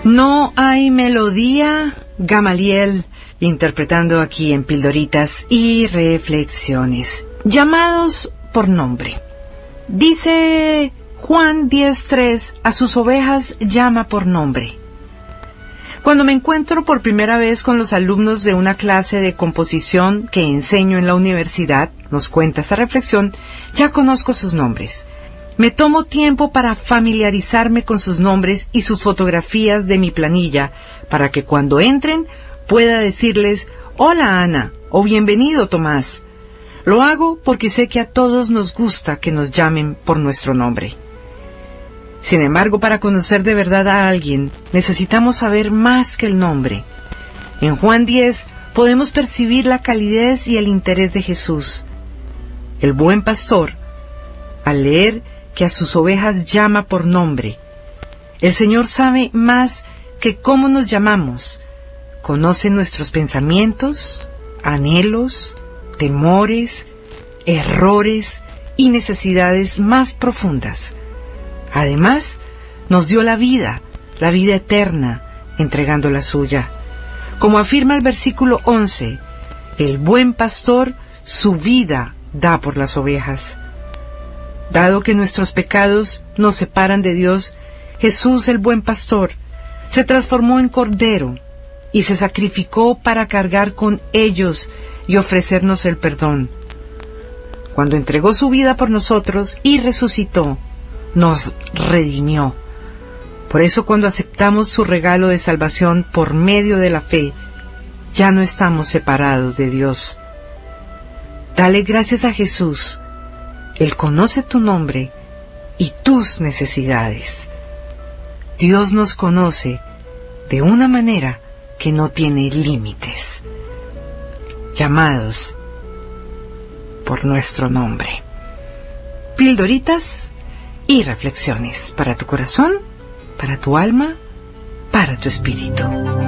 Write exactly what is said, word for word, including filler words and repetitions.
No hay melodía, Gamaliel, interpretando aquí en Pildoritas y Reflexiones. Llamados por nombre. Dice Juan diez tres, a sus ovejas llama por nombre. Cuando me encuentro por primera vez con los alumnos de una clase de composición que enseño en la universidad, nos cuenta esta reflexión, ya conozco sus nombres. Me tomo tiempo para familiarizarme con sus nombres y sus fotografías de mi planilla, para que cuando entren pueda decirles, hola Ana, o bienvenido Tomás. Lo hago porque sé que a todos nos gusta que nos llamen por nuestro nombre. Sin embargo, para conocer de verdad a alguien, necesitamos saber más que el nombre. En Juan diez podemos percibir la calidez y el interés de Jesús. El buen pastor, al leer que a sus ovejas llama por nombre, el Señor sabe más que cómo nos llamamos. Conoce nuestros pensamientos, anhelos, temores, errores y necesidades más profundas. Además, nos dio la vida, la vida eterna, entregando la suya. Como afirma el versículo once, el buen pastor su vida da por las ovejas. Dado que nuestros pecados nos separan de Dios, Jesús, el buen pastor, se transformó en cordero y se sacrificó para cargar con ellos y ofrecernos el perdón. Cuando entregó su vida por nosotros y resucitó, nos redimió. Por eso, cuando aceptamos su regalo de salvación por medio de la fe, ya no estamos separados de Dios. Dale gracias a Jesús. Él conoce tu nombre y tus necesidades. Dios nos conoce de una manera que no tiene límites. Llamados por nuestro nombre. Pildoritas y reflexiones para tu corazón, para tu alma, para tu espíritu.